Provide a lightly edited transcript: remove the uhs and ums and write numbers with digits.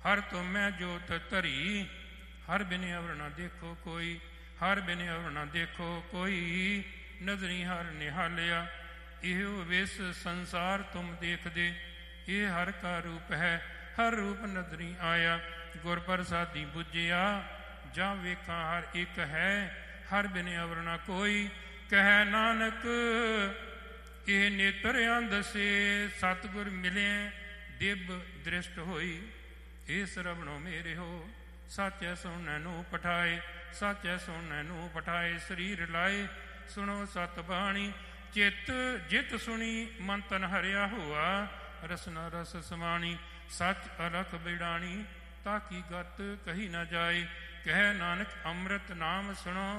हर तुम मैं जोत धरी। हर बिन अवर न देखो कोई, हर बिन अवर न देखो कोई, नजरी हर निहालिया। इहो विस संसार तुम देख दे, ये हर का रूप है, हर रूप नजरी आया। गुर प्रसादी बुझिया, जा वेखा हर एक है, हर बिन अवर न कोई। कह नानक ਇਹ ਨੇਤਰ ਅੰਧ ਸੇ, ਸਤਿਗੁਰ ਮਿਲੇ ਦਿਵ ਦ੍ਰਿਸ਼ਟ ਹੋਈ। ਇਹ ਸਰਵਣੋ ਮੇਰੇ ਹੋ, ਸਾਚੈ ਸੁਣੈ ਨੂੰ ਪਠਾਏ, ਸਾਚੈ ਸੁਣੈ ਨੂੰ ਪਠਾਏ। ਸਰੀਰ ਲਾਏ ਸੁਣੋ ਸਤ ਬਾਣੀ, ਚਿੱਤ ਜਿਤ ਸੁਣੀ ਮਨ ਤਨ ਹਰਿਆ ਹੋਆ। ਰਸਨਾ ਰਸ ਸਮਾਣੀ, ਸੱਚ ਅਲਖ ਬਿੜਾਣੀ, ਤਾਕੀ ਗਤ ਕਹੀ ਨਾ ਜਾਏ। ਕਹਿ ਨਾਨਕ ਅੰਮ੍ਰਿਤ ਨਾਮ ਸੁਣੋ,